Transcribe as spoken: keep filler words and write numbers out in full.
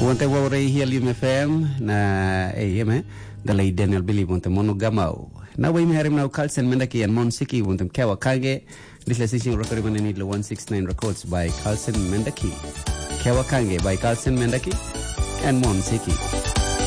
Wante wawre Helium F M na A M eh dalay Daniel Billy wante mono gamau. Na way mi harim na Carlson Mendaki and Monsiki wante Kawa Kange. This listening recording on the one sixty-nine records by Carlson Mendaki. Kawa Kange by Carlson Mendaki and Monsiki.